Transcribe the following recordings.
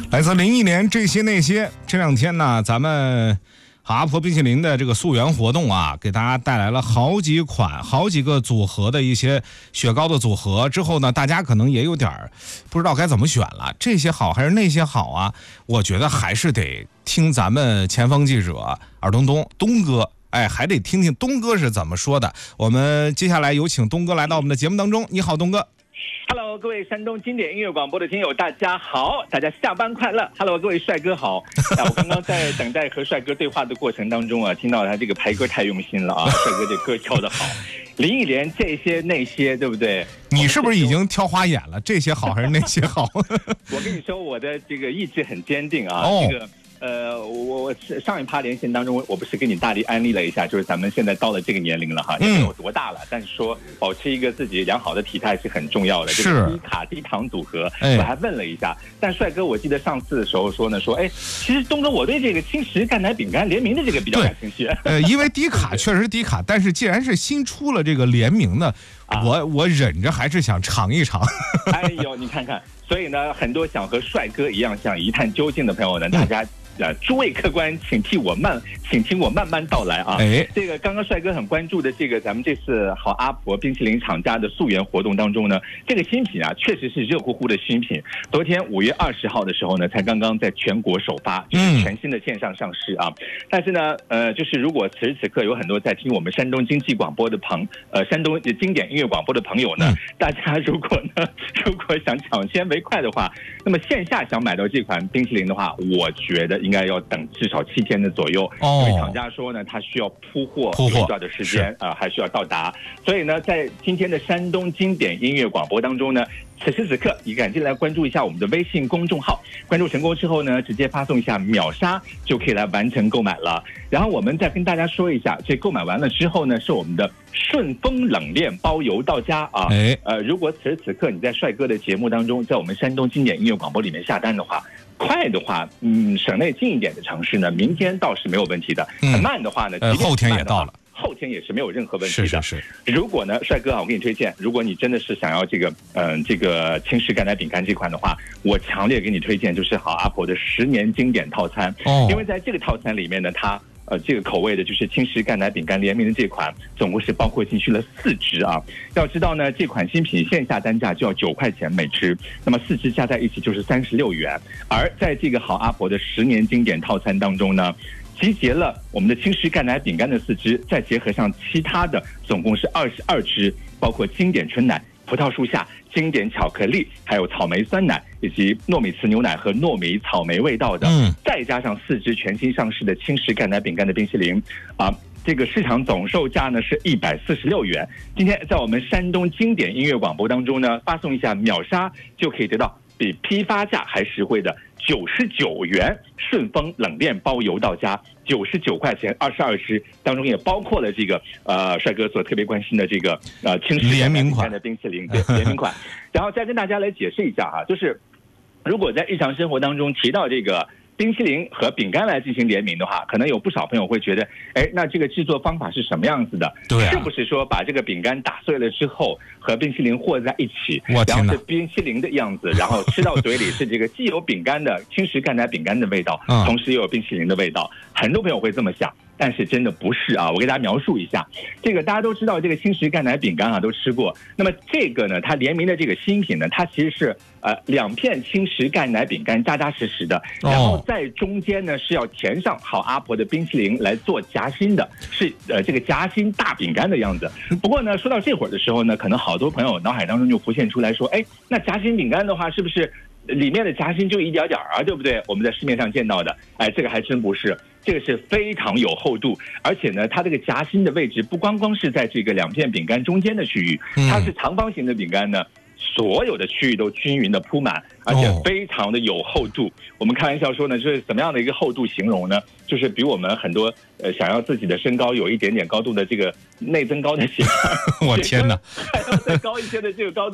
来自01年这些那些，这两天呢，咱们阿婆冰淇淋的这个溯源活动啊，给大家带来了好几款、好几个组合的一些雪糕的组合。之后呢，大家可能也有点不知道该怎么选了，这些好还是那些好啊？我觉得还是得听咱们前锋记者尔东哥。哎，还得听听东哥是怎么说的。我们接下来有请东哥来到我们的节目当中。你好，东哥。 Hello， 各位山东经典音乐广播的听友，大家好，大家下班快乐。Hello， 各位帅哥好。我刚刚在等待和帅哥对话的过程当中啊，听到他这个排歌太用心了啊，帅哥这歌挑得好。林忆莲这些那些，对不对？ 你是不是已经挑花眼了？这些好还是那些好？ 我跟你说，我的这个意志很坚定啊。 哦， 这个。我上一趴连线当中，我不是给你大力安利了一下，就是咱们现在到了这个年龄了哈，也没有多大了，但是说保持一个自己良好的体态是很重要的。 是这个低卡低糖组合，我还问了一下，但帅哥我记得上次的时候说呢，哎，其实东哥我对这个轻食钙奶饼干联名的这个比较感兴趣。 因为低卡确实低卡，但是既然是新出了这个联名的，我忍着还是想尝一尝。 哎呦，你看看，所以呢，很多想和帅哥一样想一探究竟的朋友呢，大家。诸位客官，请听我慢慢道来啊！这个刚刚帅哥很关注的这个咱们这次好阿婆冰淇淋厂家的溯源活动当中呢，这个新品啊，确实是热乎乎的新品。昨天5月20号的时候呢，才刚刚在全国首发，就是全新的线上上市啊。但是呢，就是如果此时此刻有很多在听我们山东经济广播的山东经典音乐广播的朋友呢，大家如果想抢先为快的话，那么线下想买到这款冰淇淋的话，我觉得应该要等至少7天的左右，因为厂家说呢，它需要铺货一段的时间还需要到达。所以呢，在今天的山东经典音乐广播当中呢，此时此刻你赶紧来关注一下我们的微信公众号，关注成功之后呢，直接发送一下秒杀就可以来完成购买了。然后我们再跟大家说一下，这购买完了之后呢，是我们的顺丰冷链包邮到家啊。如果此时此刻你在帅哥的节目当中，在我们山东经典音乐广播里面下单的话，快的话，省内近一点的城市呢，明天倒是没有问题的。慢的话呢， 后天也到了。 后天也是没有任何问题的。 是。 如果呢，帅哥啊，我给你推荐，如果你真的是想要这个轻食钙奶饼干这款的话，我强烈给你推荐就是好阿婆的10年经典套餐。因为在这个套餐里面呢，它这个口味的就是轻食钙奶饼干联名的这款，总共是包括进去了4只啊。要知道呢，这款新品线下单价就要9块钱每只，那么4只加在一起就是36元。而在这个好阿婆的10年经典套餐当中呢，集结了我们的轻食钙奶饼干的4只，再结合上其他的，总共是22只，包括经典纯奶、葡萄树下、经典巧克力，还有草莓酸奶，以及糯米糍牛奶和糯米草莓味道的，再加上4只全新上市的轻食钙奶饼干的冰淇淋啊。这个市场总售价呢是146元。今天在我们山东经典音乐广播当中呢，发送一下秒杀就可以得到比批发价还实惠的99元顺丰冷链包邮到家，99块钱22只，当中也包括了这个帅哥所特别关心的这个轻食联名款的冰淇淋，对，联名款。然后再跟大家来解释一下就是如果在日常生活当中提到这个冰淇淋和饼干来进行联名的话，可能有不少朋友会觉得，那这个制作方法是什么样子的？ 对， 是不是说把这个饼干打碎了之后和冰淇淋和在一起，然后是冰淇淋的样子，然后吃到嘴里是这个既有饼干的轻食钙奶饼干的味道，同时又有冰淇淋的味道？很多朋友会这么想，但是真的不是啊！我给大家描述一下，这个大家都知道，这个轻食钙奶饼干都吃过。那么这个呢，它联名的这个新品呢，它其实是2片轻食钙奶饼干扎扎实实的，然后在中间呢是要填上好阿婆的冰淇淋来做夹心的，是这个夹心大饼干的样子。不过呢，说到这会儿的时候呢，可能好多朋友脑海当中就浮现出来说，那夹心饼干的话，是不是里面的夹心就一点点啊？对不对？我们在市面上见到的，这个还真不是。这个是非常有厚度，而且呢，它这个夹心的位置不光是在这个2片饼干中间的区域，它是长方形的饼干呢，所有的区域都均匀的铺满，而且非常的有厚度。我们开玩笑说呢，就是怎么样的一个厚度形容呢？就是比我们很多想要自己的身高有一点点高度的这个内增高的鞋， 我天哪， 还要再高一些的这个高度，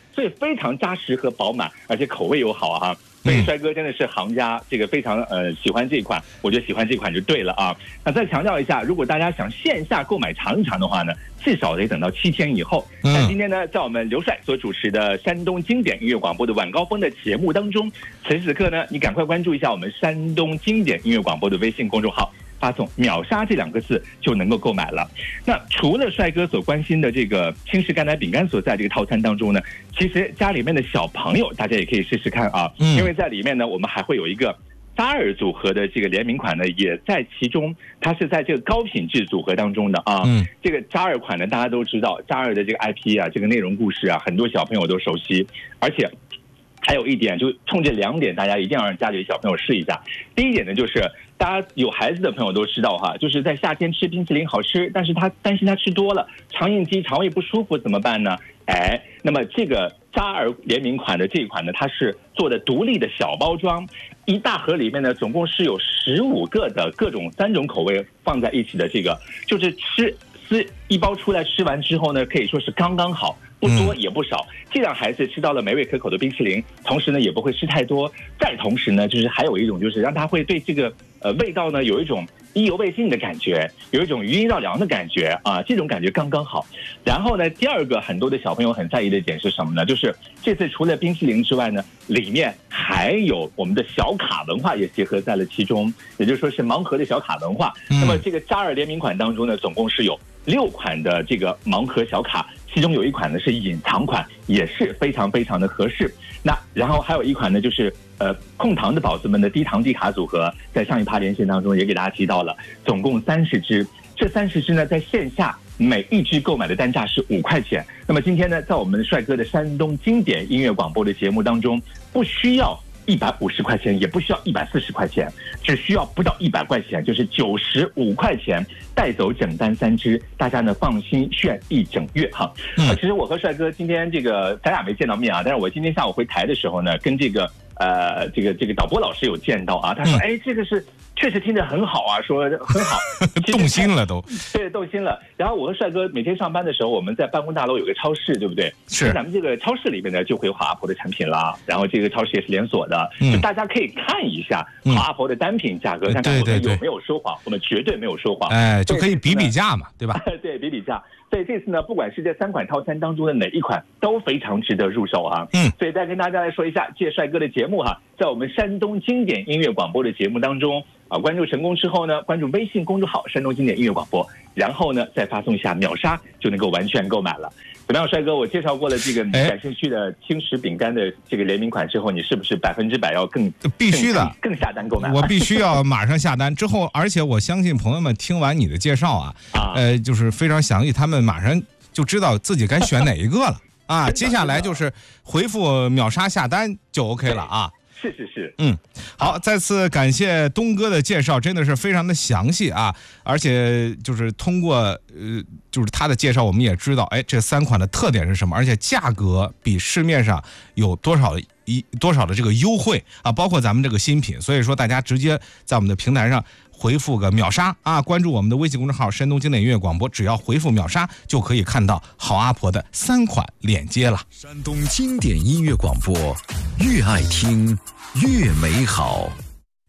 所以非常扎实和饱满，而且口味又好啊。所以帅哥真的是行家，这个非常喜欢这一款，我觉得喜欢这款就对了啊。那再强调一下，如果大家想线下购买尝一尝的话呢，至少得等到7天以后。那今天呢，在我们刘帅所主持的山东经典音乐广播的晚高峰的节目当中，此时此刻呢，你赶快关注一下我们山东经典音乐广播的微信公众号，发送秒杀这2个字就能够购买了。那除了帅哥所关心的这个轻食甘奶饼干所在这个套餐当中呢，其实家里面的小朋友大家也可以试试看啊，因为在里面呢，我们还会有一个扎尔组合的这个联名款呢，也在其中，它是在这个高品质组合当中的啊。这个扎尔款呢，大家都知道，扎尔的这个 IP 啊，这个内容故事啊，很多小朋友都熟悉，而且还有一点，就冲这2点，大家一定要让家里的小朋友试一下。第一点呢，就是大家有孩子的朋友都知道哈，就是在夏天吃冰淇淋好吃，但是他担心他吃多了肠应激、肠胃不舒服怎么办呢？那么这个扎尔联名款的这一款呢，它是做的独立的小包装，一大盒里面呢，总共是有15个的各种3种口味放在一起的，这个就是一包出来吃完之后呢，可以说是刚刚好。不多也不少，既让孩子吃到了美味可口的冰淇淋，同时呢也不会吃太多。再同时呢，就是还有一种就是让他会对这个味道呢有一种意犹未尽的感觉，有一种余音绕梁的感觉啊，这种感觉刚刚好。然后呢，第二个很多的小朋友很在意的一点是什么呢？就是这次除了冰淇淋之外呢，里面还有我们的小卡文化也结合在了其中，也就是说是盲盒的小卡文化。那么这个扎尔联名款当中呢，总共是有6款的这个盲盒小卡。其中有一款呢是隐藏款，也是非常非常的合适。那然后还有一款呢，就是控糖的宝子们的低糖低卡组合，在上一趴连线当中也给大家提到了，总共30支。这30支呢，在线下每一支购买的单价是5块钱。那么今天呢，在我们帅哥的山东经典音乐广播的节目当中，不需要150块钱，也不需要140块钱，只需要不到100块钱，就是95块钱带走整单3支，大家呢放心炫1整月哈。其实我和帅哥今天这个咱俩没见到面啊，但是我今天下午回台的时候呢，跟这个导播老师有见到啊，他说这个是确实听着很好啊，说很好， 动心了都。 对，动心了。然后我和帅哥每天上班的时候，我们在办公大楼有个超市，对不对？ 是。 咱们这个超市里面呢，就会有好阿婆的产品啦。然后这个超市也是连锁的，就大家可以看一下好阿婆的单品价格，看看我们有没有说谎。我们绝对没有说谎。 就可以比比价嘛，对吧？ 对，比比价。所以这次呢，不管是这3款套餐当中的哪一款，都非常值得入手啊。所以再跟大家来说一下，借帅哥的节目哈，在我们山东经典音乐广播的节目当中啊，关注成功之后呢，关注微信公众号山东经典音乐广播，然后呢再发送一下秒杀，就能够完全购买了。怎么样，帅哥？我介绍过了这个感兴趣的轻食饼干的这个联名款之后，你是不是100%要必须的更下单购买？ 我必须要马上下单。之后，而且我相信朋友们听完你的介绍啊，就是非常详细，他们马上就知道自己该选哪一个了啊。接下来就是回复秒杀下单就 OK 了啊。 是， 好，再次感谢东哥的介绍，真的是非常的详细啊，而且就是通过就是他的介绍，我们也知道，这3款的特点是什么，而且价格比市面上有多少的这个优惠啊，包括咱们这个新品，所以说大家直接在我们的平台上回复个秒杀啊，关注我们的微信公众号山东经典音乐广播，只要回复秒杀就可以看到好阿婆的3款链接了。 山东经典音乐广播，越爱听越美好。